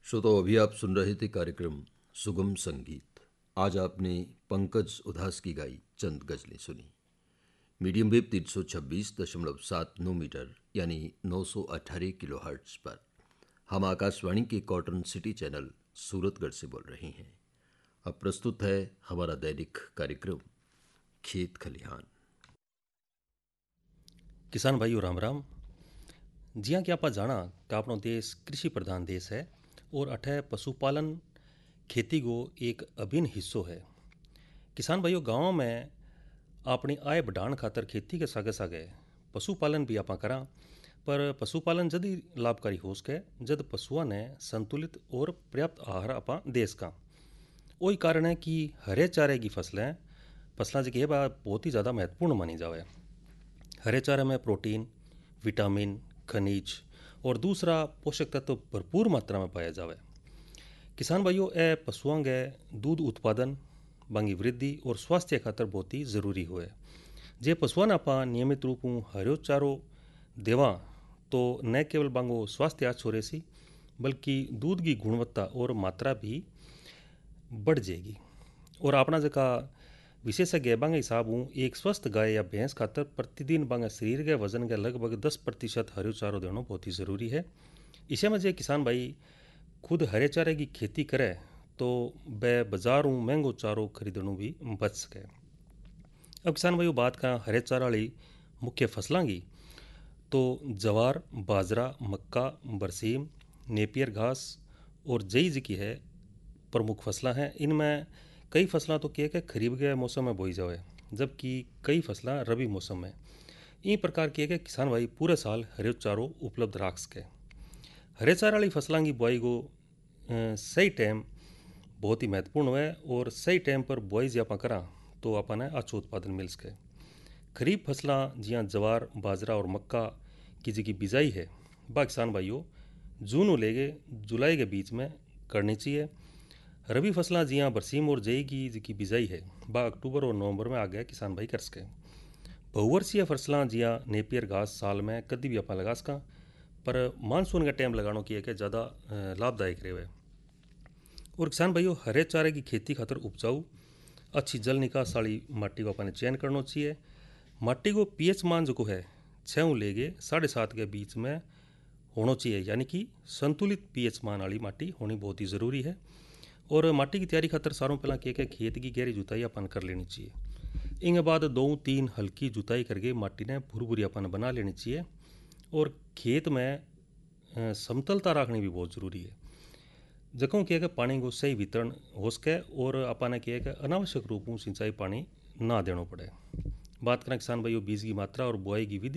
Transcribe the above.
श्रोताओ, अभी आप सुन रहे थे कार्यक्रम सुगम संगीत। आज आपने पंकज उधास की गाई चंद गजलें सुनी। मीडियम वेव 326.79 मीटर यानी 918 किलोहर्ट्ज पर हम आकाशवाणी के कॉटन सिटी चैनल सूरतगढ़ से बोल रहे हैं। अब प्रस्तुत है हमारा दैनिक कार्यक्रम खेत खलिहान। किसान भाइयों राम राम। जियां कि आप जाना कि अपनो देश कृषि प्रधान देश है और अठे पशुपालन खेती को एक अभिन्न हिस्सों है। किसान भाइयों गांव में अपनी आय बढ़ाने खातर खेती के सागे सागे पशुपालन भी आप करा, पर पशुपालन जद ही लाभकारी हो सके जद पशुओं ने संतुलित और पर्याप्त आहार आप देश का। वही कारण है कि हरे चारे की फसलें जी की बात बहुत ही ज़्यादा महत्वपूर्ण मानी जावे। हरे चारे में प्रोटीन, विटामिन, खनिज और दूसरा पोषक तत्व भरपूर मात्रा में पाया जावे। किसान भाइयों ए पशुओं के दूध उत्पादन, बांगी वृद्धि और स्वास्थ्य खातर बहुत ही ज़रूरी हुए। जे पशुओं आप नियमित रूप में हरो चारो देवा तो न केवल बांगो स्वास्थ्य आज छोरे सी बल्कि दूध की गुणवत्ता और मात्रा भी बढ़ जाएगी। और अपना जका विशेषज्ञ बांगे हिसाब हूँ एक स्वस्थ गाय या भैंस खातर प्रतिदिन बांगे शरीर के वजन के लगभग 10% हरे चारो देना बहुत ही ज़रूरी है। इसे में जे किसान भाई खुद हरे चारे की खेती करे तो वह बाजारों महंगो चारो खरीदनों भी बच सके। अब किसान भाई बात करें हरे चारा वाली मुख्य फसलों की, तो जवार, बाजरा, मक्का, बरसीम, नेपियर घास और जई की है प्रमुख फसलें हैं। इनमें कई फसलें तो क्या खरीफ के मौसम में बोई जावे, जबकि कई फसलें रबी मौसम में। इन प्रकार किए कि किसान भाई पूरे साल हरे चारो उपलब्ध रख सके। हरे चारे वाली फसलों की बुआई को सही टाइम बहुत ही महत्वपूर्ण है और सही टाइम पर बुआई जी आप करा तो अपने अच्छो उत्पादन मिल सके। खरीफ फसलें जियाँ जवार, बाजरा और मक्का की जी की बिजाई है वह किसान भाइयों जून को लेके जुलाई के बीच में करनी चाहिए। रबी फसलें जियाँ बरसीम और जई की बिजाई है वह अक्टूबर और नवंबर में आ गया किसान भाई कर सके। बहुवर्षीय फसलें जियाँ नेपियर घास साल में कभी भी आप लगा सका, पर मानसून का टाइम लगाना की है कि ज़्यादा लाभदायक रहे। और किसान भाइयों हरे चारे की खेती खातर उपजाऊ अच्छी जल निकास वाली माटी को अपने चयन करना चाहिए। माटी को पीएच मान जो है 6 लेके 7.5 के बीच में होना चाहिए, यानी कि संतुलित पीएच मान वाली माटी होनी बहुत ही ज़रूरी है। और माटी की तैयारी खातर सारों पहला क्या खेत की गहरी जुताई अपन कर लेनी चाहिए। इनके बाद 2-3 हल्की जुताई करके माटी ने भुरभुरी अपन बना लेनी चाहिए। और खेत में समतलता रखनी भी बहुत ज़रूरी है, जगहों क्या पानी को सही वितरण हो सके और अपन क्या कि अनावश्यक रूप में सिंचाई पानी ना देना पड़े। बात करें किसान भाइयों बीज की मात्रा और बुआई की विधि